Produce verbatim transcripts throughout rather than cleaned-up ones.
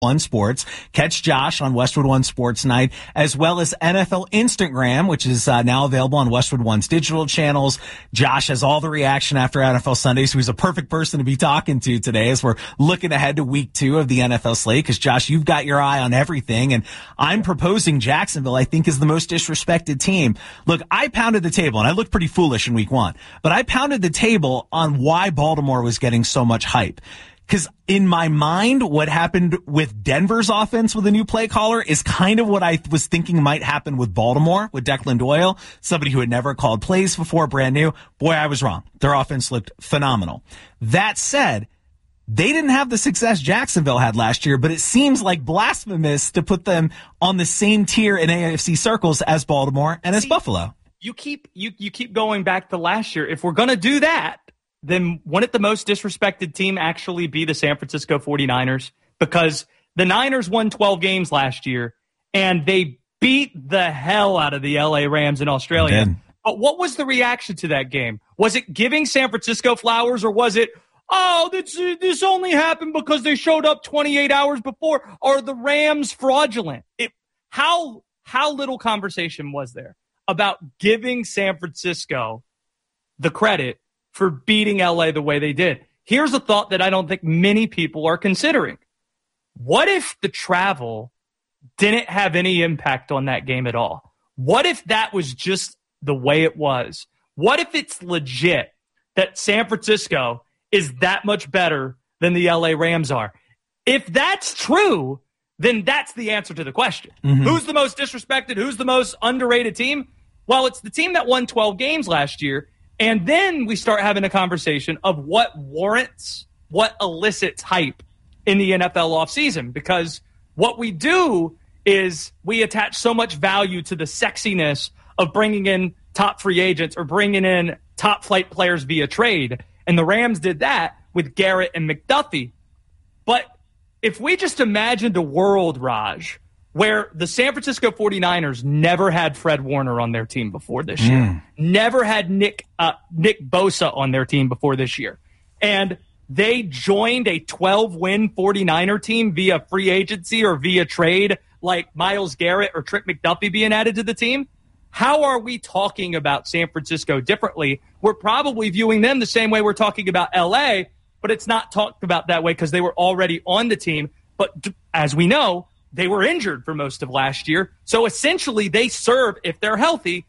One Sports. Catch Josh on Westwood One Sports Night, as well as N F L Instagram, which is uh, now available on Westwood One's digital channels. Josh has all the reaction after N F L Sunday, so he's a perfect person to be talking to today as we're looking ahead to week two of the N F L slate, because, Josh, you've got your eye on everything, and I'm proposing Jacksonville, I think, is the most disrespected team. Look, I pounded the table, and I looked pretty foolish in week one, but I pounded the table on why Baltimore was getting so much hype. Because in my mind, what happened with Denver's offense with a new play caller is kind of what I was thinking might happen with Baltimore, with Declan Doyle, somebody who had never called plays before, brand new. Boy, I was wrong. Their offense looked phenomenal. That said, they didn't have the success Jacksonville had last year, but it seems like blasphemous to put them on the same tier in A F C circles as Baltimore and as See, Buffalo. You keep you you keep going back to last year. If we're going to do that, then wouldn't the most disrespected team actually be the San Francisco forty-niners? Because the Niners won twelve games last year, and they beat the hell out of the L A Rams in Australia. But what was the reaction to that game? Was it giving San Francisco flowers, or was it, oh, this, this only happened because they showed up twenty-eight hours before? Are the Rams fraudulent? It, how how little conversation was there about giving San Francisco the credit for beating L A the way they did? Here's a thought that I don't think many people are considering. What if the travel didn't have any impact on that game at all? What if that was just the way it was? What if it's legit that San Francisco is that much better than the L A Rams are? If that's true, then that's the answer to the question. Mm-hmm. Who's the most disrespected? Who's the most underrated team? Well, it's the team that won twelve games last year. And then we start having a conversation of what warrants, what elicits hype in the N F L offseason. Because what we do is we attach so much value to the sexiness of bringing in top free agents or bringing in top flight players via trade. And the Rams did that with Garrett and McDuffie. But if we just imagined a world, Raj, where the San Francisco forty-niners never had Fred Warner on their team before this year, mm. never had Nick uh, Nick Bosa on their team before this year, and they joined a twelve-win forty-niner team via free agency or via trade, like Myles Garrett or Trent McDuffie being added to the team, how are we talking about San Francisco differently? We're probably viewing them the same way we're talking about L A, but it's not talked about that way because they were already on the team. But as we know, they were injured for most of last year. So essentially they serve, if they're healthy,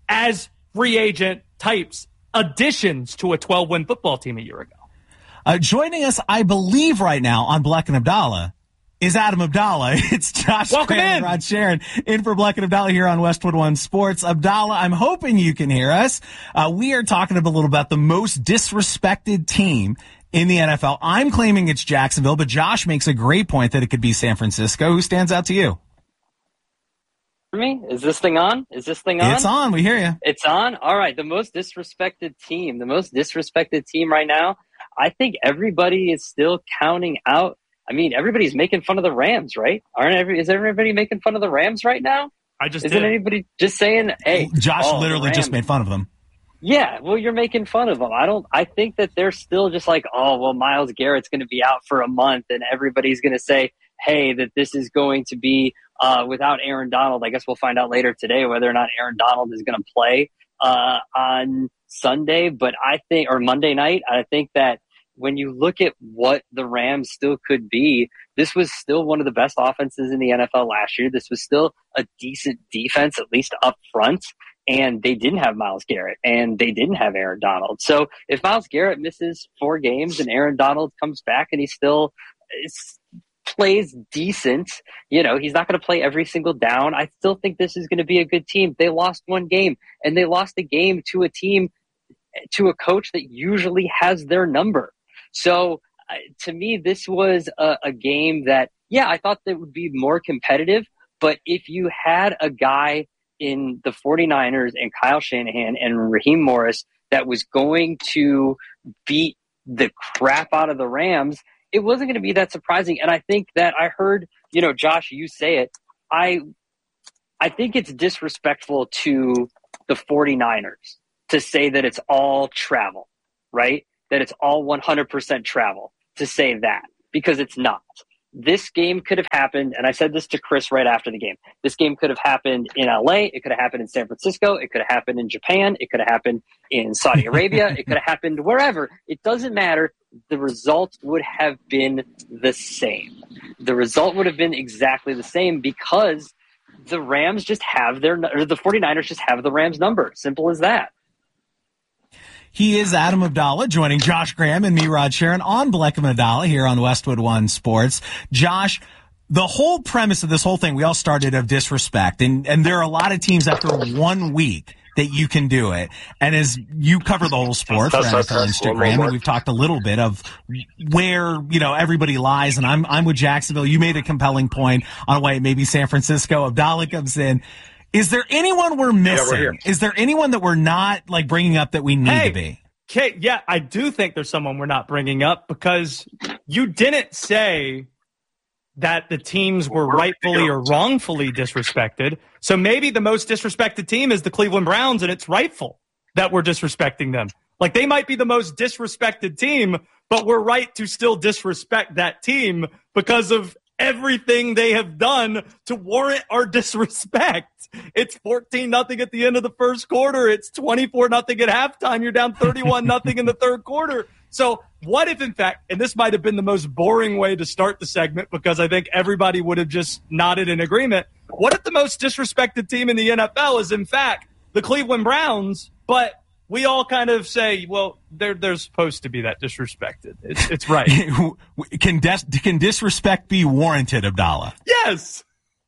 as free agent types, additions to a twelve-win football team a year ago. Uh, joining us, I believe, right now on Bleck and Abdallah is Adam Abdallah. It's Josh Welcome Grant in. and Rod Sharon in for Bleck and Abdallah here on Westwood One Sports. Abdallah, I'm hoping you can hear us. Uh, we are talking a little about the most disrespected team in the N F L. I'm claiming it's Jacksonville, but Josh makes a great point that it could be San Francisco. Who stands out to you? For me? Is this thing on? Is this thing on? It's on. We hear you. It's on? All right. The most disrespected team. The most disrespected team right now. I think everybody is still counting out. I mean, everybody's making fun of the Rams, right? Aren't every, is everybody making fun of the Rams right now? I just Isn't did. anybody just saying, hey. Josh oh, literally just made fun of them. Yeah, well, you're making fun of them. I don't. I think that they're still just like, oh, well, Myles Garrett's going to be out for a month, and everybody's going to say, hey, that this is going to be uh, without Aaron Donald. I guess we'll find out later today whether or not Aaron Donald is going to play uh, on Sunday, but I think, or Monday night. I think that when you look at what the Rams still could be, this was still one of the best offenses in the N F L last year. This was still a decent defense, at least up front. And they didn't have Myles Garrett, and they didn't have Aaron Donald. So if Myles Garrett misses four games and Aaron Donald comes back and he still is, plays decent, you know, he's not going to play every single down. I still think this is going to be a good team. They lost one game, and they lost a game to a team, to a coach that usually has their number. So uh, to me, this was a, a game that, yeah, I thought that would be more competitive. But if you had a guy in the forty-niners and Kyle Shanahan and Raheem Morris that was going to beat the crap out of the Rams, it wasn't going to be that surprising. And I think that I heard, you know, Josh, you say it. I, I think it's disrespectful to the forty-niners to say that it's all travel, right? That it's all one hundred percent travel, to say that, because it's not. this game could have happened, and I said this to Chris right after the game. This game could have happened in L A. It could have happened in San Francisco. It could have happened in Japan. It could have happened in Saudi Arabia. It could have happened wherever. It doesn't matter. The result would have been the same. The result would have been exactly the same because the Rams just have their, or the 49ers just have the Rams number. Simple as that. He is Adam Abdallah, joining Josh Graham and me, Rod Sharon, on Bleck and Abdallah here on Westwood One Sports. Josh, the whole premise of this whole thing, we all started of disrespect, and, and there are a lot of teams after one week that you can do it. And as you cover the whole sport for N F L Instagram, and we've talked a little bit of where, you know, everybody lies, and I'm, I'm with Jacksonville. You made a compelling point on why maybe San Francisco. Abdallah comes in. Is there anyone we're missing? Yeah, we're Is there anyone that we're not like bringing up that we need hey, to be? Kate, yeah, I do think there's someone we're not bringing up because you didn't say that the teams were rightfully or wrongfully disrespected. So maybe the most disrespected team is the Cleveland Browns, and it's rightful that we're disrespecting them. Like, they might be the most disrespected team, but we're right to still disrespect that team because of everything they have done to warrant our disrespect. It's fourteen nothing at the end of the first quarter. It's twenty-four nothing at halftime. You're down thirty-one nothing in the third quarter. So what if, in fact, and this might have been the most boring way to start the segment because I think everybody would have just nodded in agreement. What if the most disrespected team in the N F L is, in fact, the Cleveland Browns, but we all kind of say, well, they're they're supposed to be that disrespected. It's it's right. can des- can disrespect be warranted, Abdallah? Yes.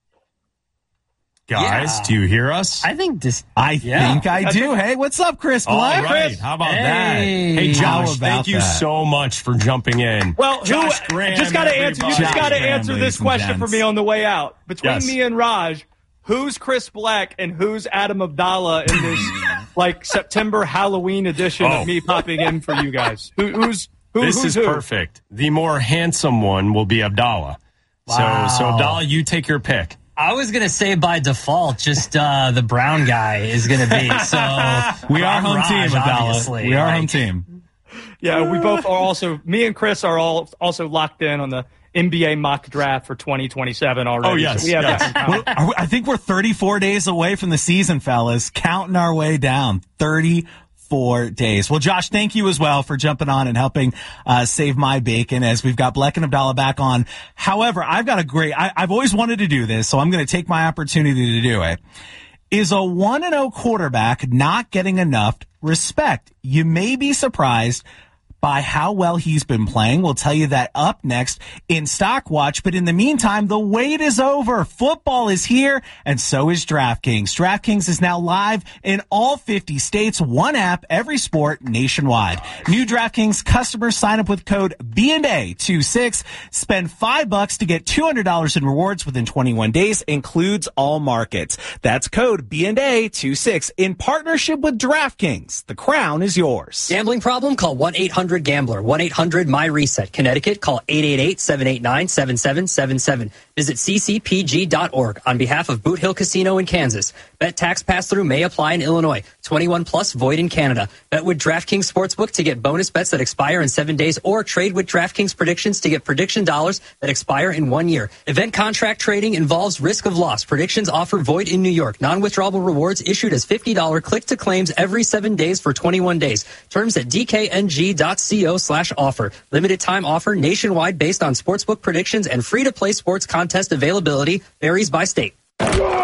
Guys, yeah. Do you hear us? I think dis- I yeah. think I do. Hey, what's up, Chris Black? All right. Chris? How about hey. that? Hey, Josh, thank you that? so much for jumping in. Well, Josh who, Graham, just got to answer. You just got to answer this question for me on the way out. Between yes. me and Raj, who's Chris Black and who's Adam Abdallah in this like September Halloween edition oh. of me popping in for you guys? Who, who's who, This who's is who? perfect. The more handsome one will be Abdallah. Wow. So, so Abdallah, you take your pick. I was going to say by default, just uh, the brown guy is going to be. So we are home Raj, team, Abdallah. obviously. We are like, home team. Yeah, we both are also, me and Chris are all also locked in on the N B A mock draft for twenty twenty-seven already. Oh, yes. So we have yes. that in common. Well, I think we're thirty-four days away from the season, fellas. Counting our way down. thirty-four days. Well, Josh, thank you as well for jumping on and helping uh, save my bacon as we've got Bleck and Abdallah back on. However, I've got a great, I, I've always wanted to do this, so I'm going to take my opportunity to do it. Is a one and oh quarterback not getting enough respect? You may be surprised by how well he's been playing. We'll tell you that up next in Stock Watch. But in the meantime, the wait is over. Football is here, and so is DraftKings. DraftKings is now live in all fifty states. One app, every sport, nationwide. New DraftKings customers sign up with code B and A twenty-six. Spend five bucks to get two hundred dollars in rewards within twenty-one days. Includes all markets. That's code B and A twenty-six in partnership with DraftKings. The crown is yours. Gambling problem? Call one eight hundred gambler. one eight hundred my reset. Connecticut, call eight eight eight, seven eight nine, seven seven seven seven. Visit c c p g dot org on behalf of Boot Hill Casino in Kansas. Bet tax pass-through may apply in Illinois. twenty-one plus, void in Canada. Bet with DraftKings Sportsbook to get bonus bets that expire in seven days or trade with DraftKings Predictions to get prediction dollars that expire in one year. Event contract trading involves risk of loss. Predictions offer void in New York. Non-withdrawable rewards issued as fifty dollars click-to-claims every seven days for twenty-one days. Terms at d k n g dot co slash offer. Limited time offer nationwide based on sportsbook predictions and free-to-play sports contest availability varies by state. The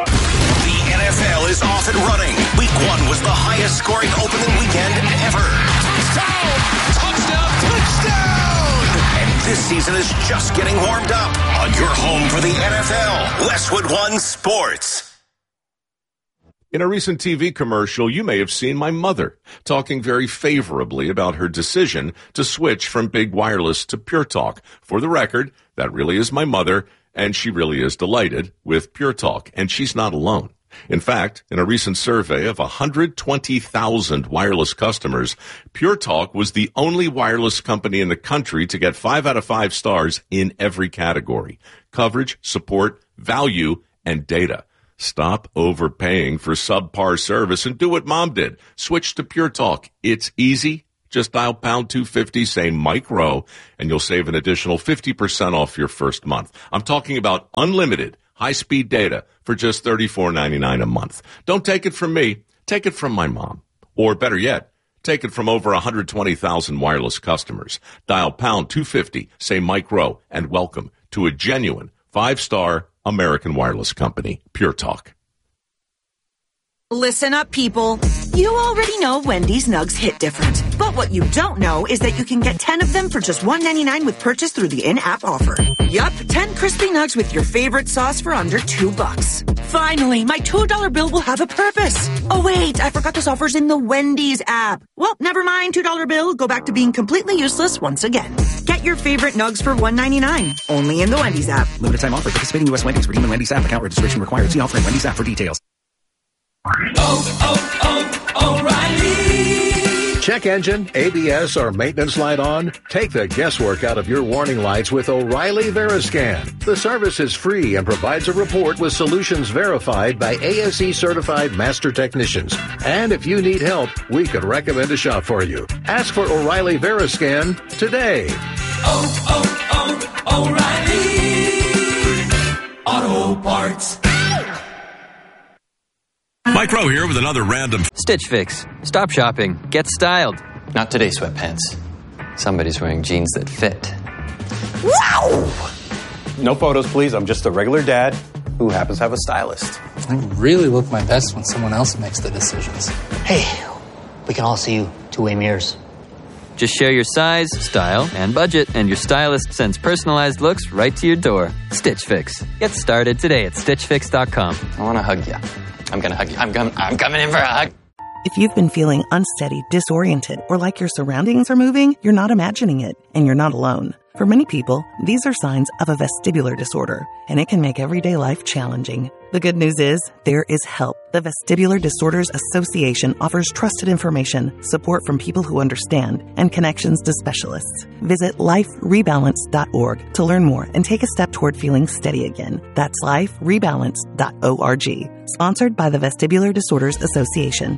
N F L is off and running. Week one was the highest scoring opening weekend ever. Touchdown! Touchdown! Touchdown! And this season is just getting warmed up on your home for the N F L, Westwood One Sports. In a recent T V commercial, you may have seen my mother talking very favorably about her decision to switch from big wireless to Pure Talk. For the record, that really is my mother, and she really is delighted with Pure Talk, and she's not alone. In fact, in a recent survey of one hundred twenty thousand wireless customers, Pure Talk was the only wireless company in the country to get five out of five stars in every category: coverage, support, value, and data. Stop overpaying for subpar service and do what Mom did. Switch to Pure Talk. It's easy, Just dial pound two fifty, say Mike Rowe, and you'll save an additional fifty percent off your first month. I'm talking about unlimited high-speed data for just thirty-four ninety-nine a month. Don't take it from me. Take it from my mom. Or better yet, take it from over one hundred twenty thousand wireless customers. Dial pound two fifty, say Mike Rowe, and welcome to a genuine five-star American wireless company, Pure Talk. Listen up, people. You already know Wendy's Nugs hit different. But what you don't know is that you can get ten of them for just one ninety-nine with purchase through the in-app offer. Yup, ten crispy nugs with your favorite sauce for under two bucks. Finally, my two dollar bill will have a purpose. Oh wait, I forgot this offer's in the Wendy's app. Well, never mind, two dollar bill. Go back to being completely useless once again. Get your favorite nugs for one ninety-nine. Only in the Wendy's app. Limited time offer. Participating U S Wendy's. Redeem in Wendy's app. Account registration required. See offer in Wendy's app for details. Oh, oh, oh, O'Reilly. Check engine, A B S, or maintenance light on? Take the guesswork out of your warning lights with O'Reilly Veriscan. The service is free and provides a report with solutions verified by A S E certified master technicians. And if you need help, we could recommend a shop for you. Ask for O'Reilly Veriscan today. Oh, oh, oh, O'Reilly Auto Parts. Mike Rowe here with another random Stitch Fix. Stop shopping. Get styled. Not today, sweatpants. Somebody's wearing jeans that fit. Wow! No photos, please. I'm just a regular dad who happens to have a stylist. I really look my best when someone else makes the decisions. Hey, we can all see you two-way mirrors. Just share your size, style, and budget, and your stylist sends personalized looks right to your door. Stitch Fix. Get started today at stitch fix dot com. I want to hug you. I'm going to hug you. I'm, com- I'm coming in for a hug. If you've been feeling unsteady, disoriented, or like your surroundings are moving, you're not imagining it, and you're not alone. For many people, these are signs of a vestibular disorder, and it can make everyday life challenging. The good news is, there is help. The Vestibular Disorders Association offers trusted information, support from people who understand, and connections to specialists. Visit life rebalance dot org to learn more and take a step toward feeling steady again. That's life rebalance dot org. Sponsored by the Vestibular Disorders Association.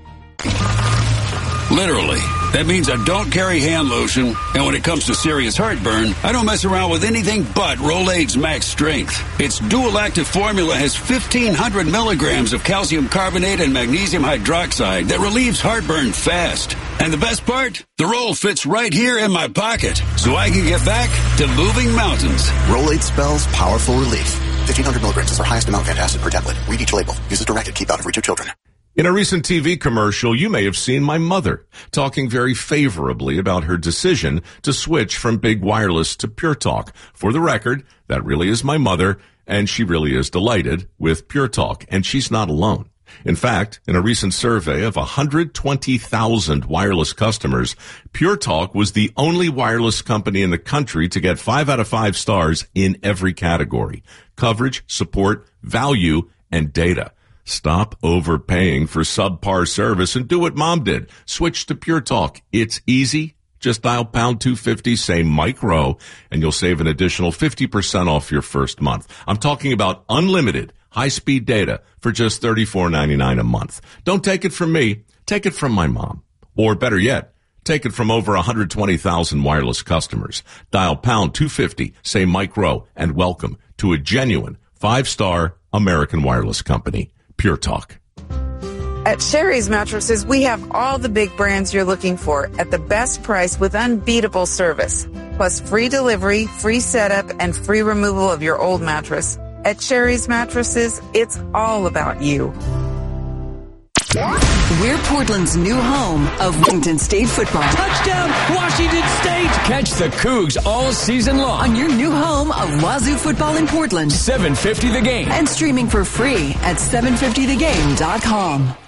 Literally. That means I don't carry hand lotion, and when it comes to serious heartburn, I don't mess around with anything but Rolaids Max Strength. Its dual-active formula has fifteen hundred milligrams of calcium carbonate and magnesium hydroxide that relieves heartburn fast. And the best part? The roll fits right here in my pocket, so I can get back to moving mountains. Rolaids spells powerful relief. fifteen hundred milligrams is our highest amount of antacid per tablet. Read each label. Use as directed. Keep out of reach of children. In a recent T V commercial, you may have seen my mother talking very favorably about her decision to switch from big wireless to Pure Talk. For the record, that really is my mother, and she really is delighted with Pure Talk, and she's not alone. In fact, in a recent survey of one hundred twenty thousand wireless customers, Pure Talk was the only wireless company in the country to get five out of five stars in every category: coverage, support, value, and data. Stop overpaying for subpar service and do what Mom did. Switch to Pure Talk. It's easy. Just dial pound two fifty, say Mike Rowe, and you'll save an additional fifty percent off your first month. I'm talking about unlimited high-speed data for just thirty-four ninety-nine a month. Don't take it from me. Take it from my mom. Or better yet, take it from over one hundred twenty thousand wireless customers. Dial pound two fifty, say Mike Rowe, and welcome to a genuine five-star American wireless company. Pure Talk. At Sherry's Mattresses, we have all the big brands you're looking for at the best price with unbeatable service. Plus free delivery, free setup, and free removal of your old mattress. At Sherry's Mattresses, it's all about you. We're Portland's new home of Washington State football. Touchdown, Washington State! Catch the Cougs all season long On your new home of Wazoo football in Portland. seven fifty The Game. And streaming for free at seven fifty the game dot com.